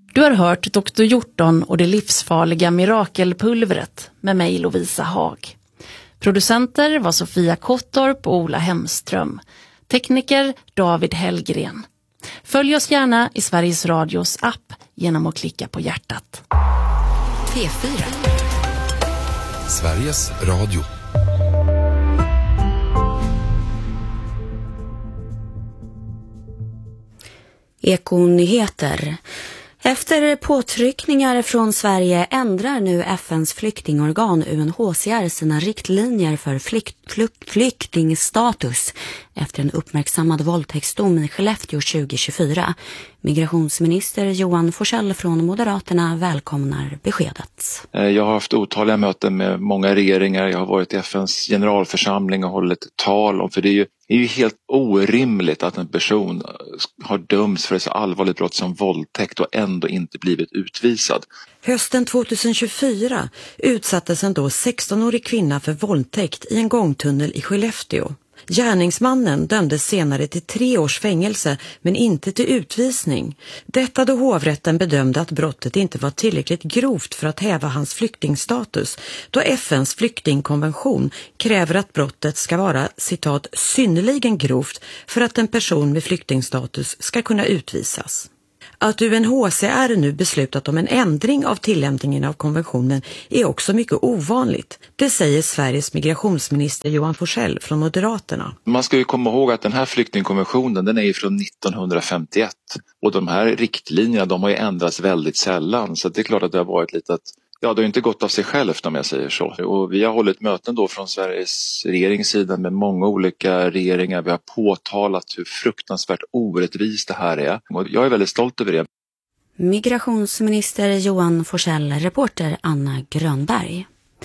Du har hört Dr. Hjorton och det livsfarliga mirakelpulvret med mig Lovisa Haag. Producenter var Sofia Kottorp och Ola Hemström. Tekniker David Hellgren. Följ oss gärna i Sveriges Radios app genom att klicka på hjärtat. P4. Sveriges Radio. Ekonyheter. Efter påtryckningar från Sverige ändrar nu FNs flyktingorgan UNHCR sina riktlinjer för flyktingstatus efter en uppmärksammad våldtäktsdom i Skellefteå 2024. Migrationsminister Johan Forsell från Moderaterna välkomnar beskedet. Jag har haft otaliga möten med många regeringar. Jag har varit i FNs generalförsamling och hållit tal om, för det är ju helt orimligt att en person har dömts för ett så allvarligt brott som våldtäkt och ändå inte blivit utvisad. Hösten 2024 utsattes en då 16-årig kvinna för våldtäkt i en gångtunnel i Skellefteå. Gärningsmannen dömdes senare till 3 års fängelse men inte till utvisning. Detta då hovrätten bedömde att brottet inte var tillräckligt grovt för att häva hans flyktingstatus, då FNs flyktingkonvention kräver att brottet ska vara, citat, synnerligen grovt för att en person med flyktingstatus ska kunna utvisas. Att UNHCR nu beslutat om en ändring av tillämpningen av konventionen är också mycket ovanligt. Det säger Sveriges migrationsminister Johan Forsell från Moderaterna. Man ska ju komma ihåg att den här flyktingkonventionen, den är ju från 1951 och de här riktlinjerna, de har ju ändrats väldigt sällan, så det är klart att det har varit lite att det har inte gått av sig självt om jag säger så. Och vi har hållit möten då från Sveriges regeringssida med många olika regeringar. Vi har påtalat hur fruktansvärt orättvist det här är. Och jag är väldigt stolt över det. Migrationsminister Johan Forsell, reporter Anna Grönberg.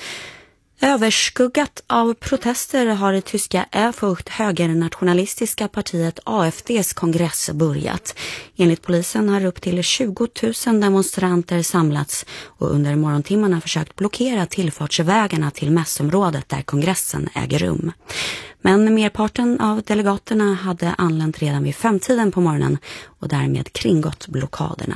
Överskuggat av protester har det tyska Erfurt högernationalistiska partiet AfDs kongress börjat. Enligt polisen har upp till 20 000 demonstranter samlats och under morgontimmarna försökt blockera tillfartsvägarna till mässområdet där kongressen äger rum. Men merparten av delegaterna hade anlänt redan vid 5-tiden på morgonen och därmed kringgått blockaderna.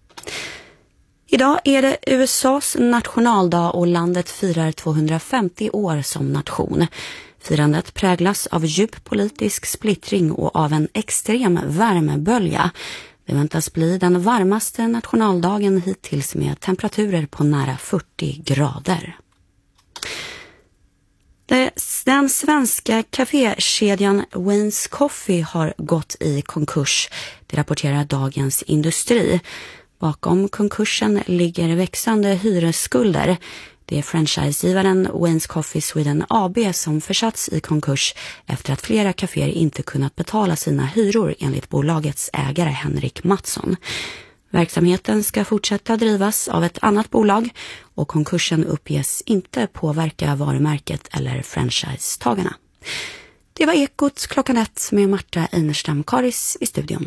Idag är det USAs nationaldag och landet firar 250 år som nation. Firandet präglas av djup politisk splittring och av en extrem värmebölja. Det väntas bli den varmaste nationaldagen hittills med temperaturer på nära 40 grader. Den svenska kafékedjan Wayne's Coffee har gått i konkurs. Det rapporterar Dagens Industri. Bakom konkursen ligger växande hyresskulder. Det är franchisegivaren Wayne's Coffee Sweden AB som försatts i konkurs efter att flera kaféer inte kunnat betala sina hyror enligt bolagets ägare Henrik Mattsson. Verksamheten ska fortsätta drivas av ett annat bolag och konkursen uppges inte påverka varumärket eller franchisetagarna. Det var Ekot klockan 1 med Marta Einerstam-Karis i studion.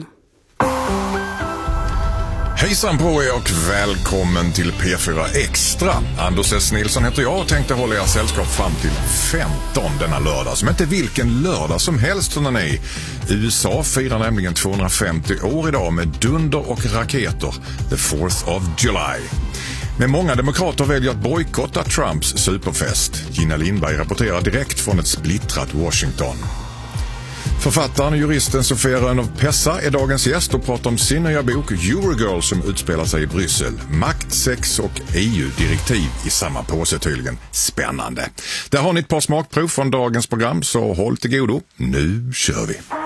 Hejsan på er och välkommen till P4 Extra. Anders S. Nilsson heter jag och tänkte hålla er sällskap fram till 15 denna lördag. Som inte vilken lördag som helst, som ni. USA firar nämligen 250 år idag med dunder och raketer. The 4th of July. Men många demokrater väljer att bojkotta Trumps superfest. Gina Lindberg rapporterar direkt från ett splittrat Washington. Författaren och juristen Sofia Rönnow-Pessa är dagens gäst och pratar om sin nya bok Eurogirl som utspelar sig i Bryssel. Makt, sex och EU-direktiv i samma påse tydligen. Spännande. Där har ni ett par smakprov från dagens program, så håll till godo. Nu kör vi!